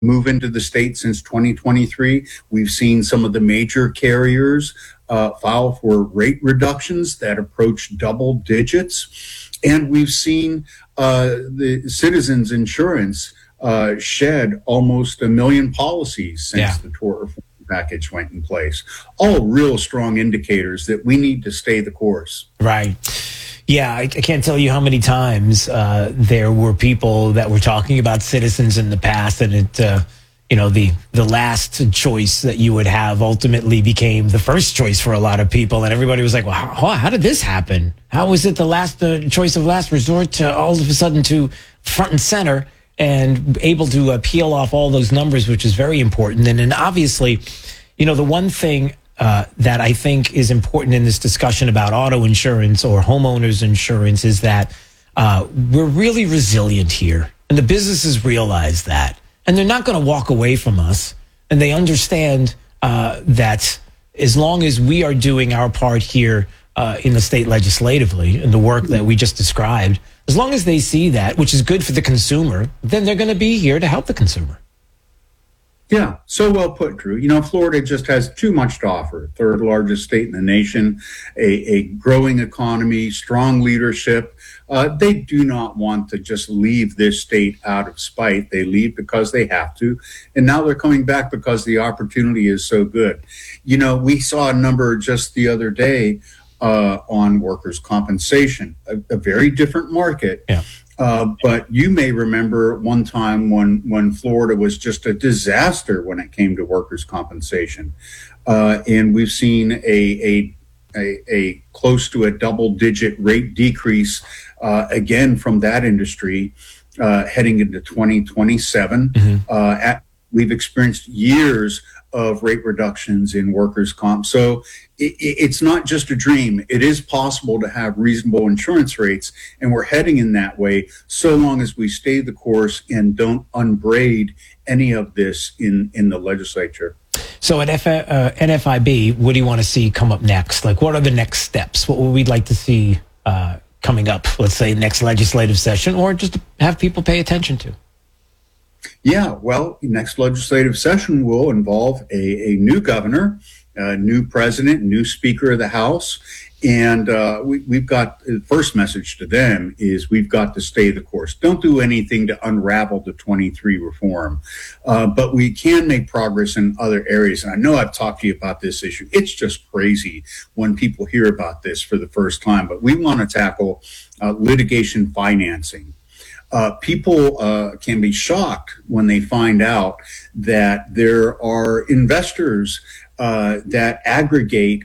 move into the state since 2023. We've seen some of the major carriers file for rate reductions that approach double digits. And we've seen the Citizens Insurance shed almost 1 million policies since the tort reform package went in place. All real strong indicators that we need to stay the course. Right. Yeah, I can't tell you how many times there were people that were talking about Citizens in the past, and it, the last choice that you would have ultimately became the first choice for a lot of people, and everybody was like, "Well, how did this happen? How was it the last choice of last resort to all of a sudden to front and center and able to peel off all those numbers, which is very important." And obviously, the one thing that I think is important in this discussion about auto insurance or homeowners insurance is that we're really resilient here. And the businesses realize that. And they're not going to walk away from us. And they understand that as long as we are doing our part here in the state legislatively and the work that we just described, as long as they see that, which is good for the consumer, then they're going to be here to help the consumer. Yeah, so well put, Drew. Florida just has too much to offer. Third largest state in the nation, a growing economy, strong leadership. They do not want to just leave this state out of spite. They leave because they have to. And now they're coming back because the opportunity is so good. We saw a number just the other day on workers' compensation, a very different market. Yeah. But you may remember one time when Florida was just a disaster when it came to workers' compensation. And we've seen a close to a double-digit rate decrease again from that industry heading into 2027. Mm-hmm. We've experienced years of rate reductions in workers' comp. So it's not just a dream. It is possible to have reasonable insurance rates, and we're heading in that way so long as we stay the course and don't unbraid any of this in the legislature. So at NFIB, what do you want to see come up next? Like, what are the next steps? What would we like to see coming up, let's say, next legislative session, or just have people pay attention to? Yeah, well, next legislative session will involve a new governor, a new president, new Speaker of the House. And we've got the first message to them is we've got to stay the course. Don't do anything to unravel the 23 reform. But we can make progress in other areas. And I know I've talked to you about this issue. It's just crazy when people hear about this for the first time. But we want to tackle litigation financing. People can be shocked when they find out that there are investors that aggregate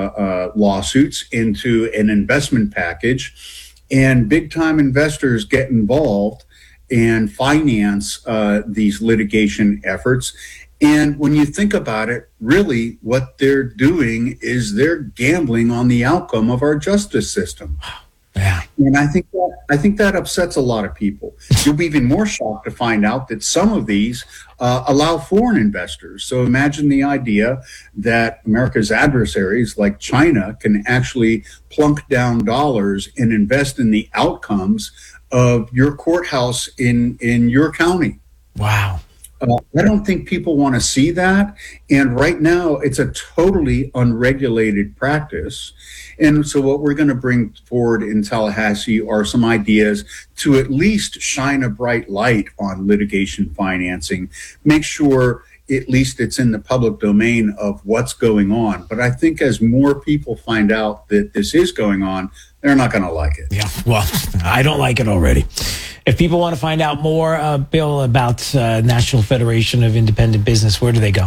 lawsuits into an investment package, and big-time investors get involved and finance these litigation efforts. And when you think about it, really what they're doing is they're gambling on the outcome of our justice system. Yeah. And I think that upsets a lot of people. You'll be even more shocked to find out that some of these allow foreign investors. So imagine the idea that America's adversaries like China can actually plunk down dollars and invest in the outcomes of your courthouse in your county. Wow. I don't think people want to see that. And right now, it's a totally unregulated practice. And so what we're going to bring forward in Tallahassee are some ideas to at least shine a bright light on litigation financing, make sure at least it's in the public domain of what's going on. But I think as more people find out that this is going on, they're not going to like it. Yeah, well, I don't like it already. If people want to find out more, Bill, about National Federation of Independent Business, where do they go?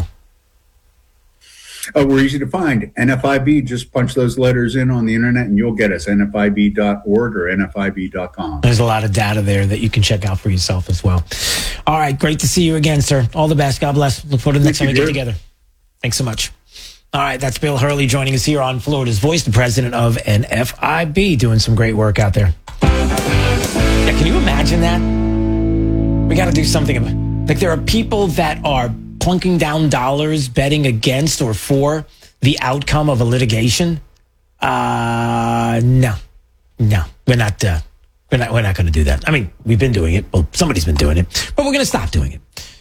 We're easy to find. NFIB, just punch those letters in on the internet and you'll get us, nfib.org or nfib.com. There's a lot of data there that you can check out for yourself as well. All right, great to see you again, sir. All the best. God bless. Look forward to the next time we get together. Thanks so much. All right, that's Bill Hurley joining us here on Florida's Voice, the president of NFIB, doing some great work out there. Yeah, can you imagine that? We got to do something about it. Like, there are people that are plunking down dollars, betting against or for the outcome of a litigation. No, we're not going to do that. I mean, we've been doing it. Well, somebody's been doing it, but we're going to stop doing it.